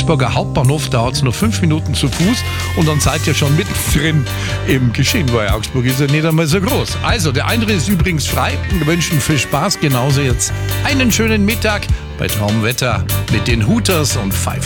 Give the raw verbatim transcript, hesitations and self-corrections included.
Augsburger Hauptbahnhof. Da hat es nur fünf Minuten zu Fuß und dann seid ihr schon mittendrin im Geschehen, weil Augsburg ist ja nicht einmal so groß. Also, der Eintritt ist übrigens frei. Wir wünschen viel Spaß. Genauso jetzt einen schönen Mittag bei Traumwetter mit den Hooters und Five